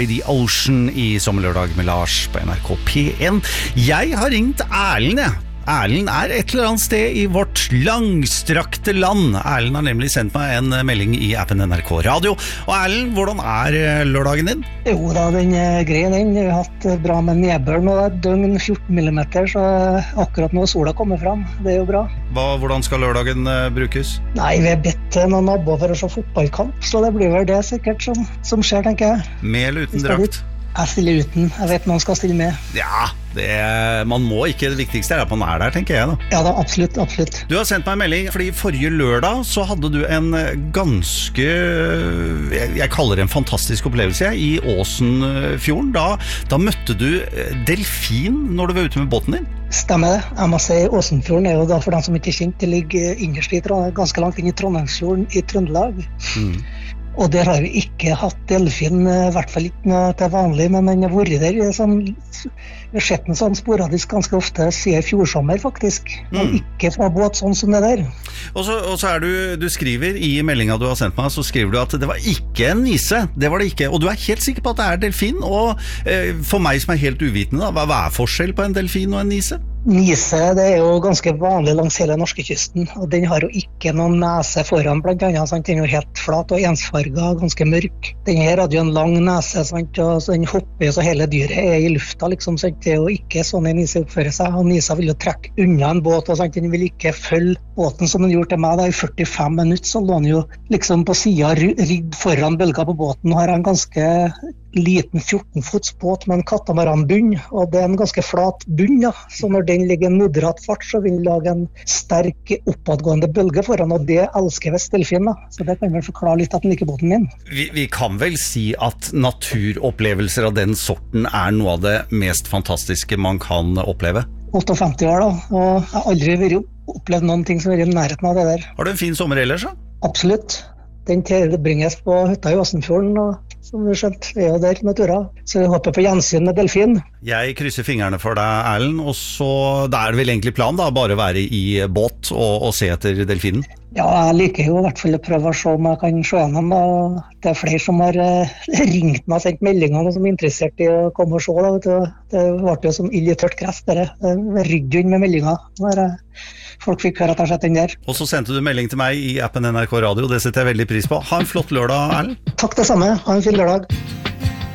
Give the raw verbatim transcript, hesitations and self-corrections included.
The Ocean i Sommerlørdag med Lars på N R K P en. Jeg har ringt Erlend, jeg. Erlend er et eller annet sted i vårt langstrakte land. Erlend har nemlig sendt meg en melding i appen N R K Radio. Og Erlend, hvordan er lørdagen din? Jo da, den er grei den. Vi har hatt bra med nedbør nå, døgn fjorten millimeter, så akkurat nå sola kommer fram. Det er jo bra. Hva, hvordan skal lørdagen uh, brukes? Nei, vi har bedt noen naboer for å se fotballkamp, så det blir vel det sikkert som, som skjer, tenker jeg. Med eller uten drakt? Jeg stiller uten. Jeg vet noen skal stille med. Ja, det, man må ikke. Det viktigste er at man er der, tenker jeg da. Ja da, absolutt, absolutt. Du har sendt meg en melding, fordi forrige lørdag så hadde du en ganske, jeg, jeg kaller det en fantastisk opplevelse, i Åsenfjorden. Da, da møtte du delfin når du var ute med båten din. Stemmer det. Jeg må si Åsenfjorden er jo da, for dem som ikke er kjent, det ligger innerst i Trondheim, ganske langt inn i Trondheimsfjorden i Trøndelag. Mm. Og der har vi ikke hatt delfin, i hvert fall ikke noe til vanlig, men den har vært der. Sånn, vi har sett den sånn sporadisk ganske ofte, sier fjordsommer faktisk, men mm. ikke fra båt sånn som det der. Og så, og så er du, du skriver i meldingen du har sendt meg, så skriver du at det var ikke en nise, det var det ikke, og du er helt sikker på at det er delfin, og eh, for meg som er helt uvitende, da, hva, hva er forskjell på en delfin og en nise? Nise, det er jo ganske vanlig langs hele norskekysten, og den har jo ikke noen nese foran blant annet, sant? Den er jo helt flat og ensfarget, ganske mørk. Den her hadde jo en lang nese, sant? Og så den hopper jo så hele dyret er i lufta, liksom, sant? Det er jo ikke sånn en nise oppfører seg, og nisa vil jo trekke unna en båt, og sant? Den vil ikke følge båten som den gjorde til meg, da i førtifem minutter, så lå den jo liksom på siden, ridd foran bølga på båten, og har en ganske liten fjorten fots båt med en katamaranbunn, og det er en ganske flat bunn, ja. Så når den ligger en moderat fart, så vil den lage en sterk oppadgående bølge foran, og det elsker visst delfin, da. Så det kan vel forklare litt at den liker båten min. Vi, vi kan vel si at naturopplevelser av den sorten er noe av det mest fantastiske man kan oppleve? femtiåtte år da, og jeg har aldri vært opplevd noen ting som er i nærheten av det der. Har du en fin sommer ellers, da? Absolutt. Den tilbringes på hytta i Åsenfjorden, og som vi skjønt, vi er jo der med turer. Så jeg håper på gjensyn med delfin. Jeg krysser fingrene for deg, Erlend, og så da er det vel egentlig planen da, bare å være i båt og, og se etter delfinen? Ja, jeg liker jo i hvert fall å prøve å se om jeg kan se gjennom da. Det er flere som har uh, ringt meg og sendt meldinger og som er interessert i å komme og se. Da, vet du. Det ble jo som ild i tørt gress, det rydden med meldinger. Når uh, folk fikk høre at jeg har sett den der. Og så sendte du melding til meg i appen N R K Radio, det setter jeg veldig pris på. Ha en flott lørdag, Erlend. Takk det samme, ha en fin lørdag.